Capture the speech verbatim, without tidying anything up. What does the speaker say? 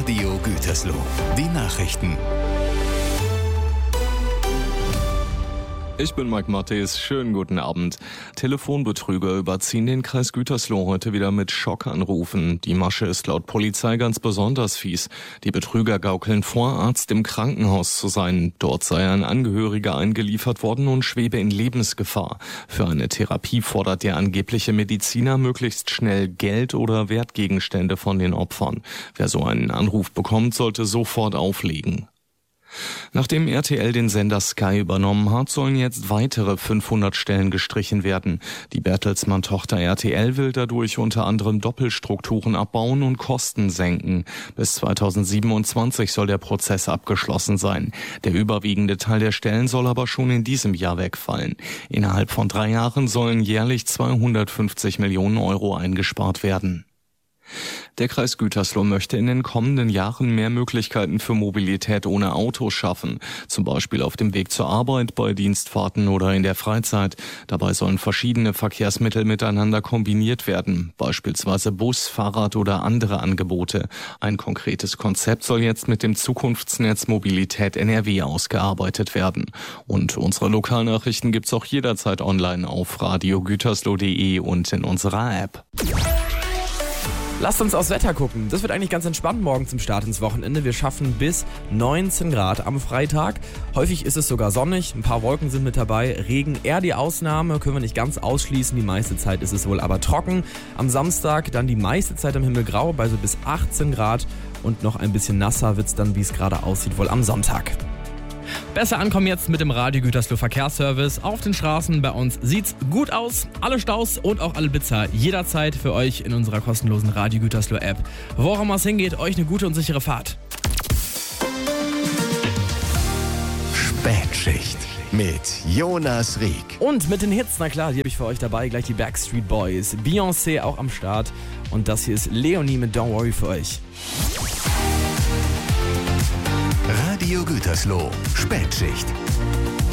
Radio Gütersloh. Die Nachrichten. Ich bin Mike Matthäus, schönen guten Abend. Telefonbetrüger überziehen den Kreis Gütersloh heute wieder mit Schockanrufen. Die Masche ist laut Polizei ganz besonders fies. Die Betrüger gaukeln vor, Arzt im Krankenhaus zu sein. Dort sei ein Angehöriger eingeliefert worden und schwebe in Lebensgefahr. Für eine Therapie fordert der angebliche Mediziner möglichst schnell Geld oder Wertgegenstände von den Opfern. Wer so einen Anruf bekommt, sollte sofort auflegen. Nachdem R T L den Sender Sky übernommen hat, sollen jetzt weitere fünfhundert Stellen gestrichen werden. Die Bertelsmann-Tochter R T L will dadurch unter anderem Doppelstrukturen abbauen und Kosten senken. Bis zweitausendsiebenundzwanzig soll der Prozess abgeschlossen sein. Der überwiegende Teil der Stellen soll aber schon in diesem Jahr wegfallen. Innerhalb von drei Jahren sollen jährlich zweihundertfünfzig Millionen Euro eingespart werden. Der Kreis Gütersloh möchte in den kommenden Jahren mehr Möglichkeiten für Mobilität ohne Auto schaffen, zum Beispiel auf dem Weg zur Arbeit, bei Dienstfahrten oder in der Freizeit. Dabei sollen verschiedene Verkehrsmittel miteinander kombiniert werden, beispielsweise Bus, Fahrrad oder andere Angebote. Ein konkretes Konzept soll jetzt mit dem Zukunftsnetz Mobilität N R W ausgearbeitet werden. Und unsere Lokalnachrichten gibt's auch jederzeit online auf radio gütersloh punkt de und in unserer App. Lasst uns aufs Wetter gucken. Das wird eigentlich ganz entspannt morgen zum Start ins Wochenende. Wir schaffen bis neunzehn Grad am Freitag. Häufig ist es sogar sonnig, ein paar Wolken sind mit dabei. Regen eher die Ausnahme, können wir nicht ganz ausschließen. Die meiste Zeit ist es wohl aber trocken. Am Samstag dann die meiste Zeit am Himmel grau, bei so bis achtzehn Grad. Und noch ein bisschen nasser wird es dann, wie es gerade aussieht, wohl am Sonntag. Besser ankommen jetzt mit dem Radio Gütersloh Verkehrsservice. Auf den Straßen bei uns sieht's gut aus. Alle Staus und auch alle Blitzer jederzeit für euch in unserer kostenlosen Radio Gütersloh App. Wo auch immer es hingeht, euch eine gute und sichere Fahrt. Spätschicht mit Jonas Rieck. Und mit den Hits, na klar, die habe ich für euch dabei. Gleich die Backstreet Boys, Beyoncé auch am Start. Und das hier ist Leonie mit Don't Worry für euch. Radio Gütersloh, Spätschicht.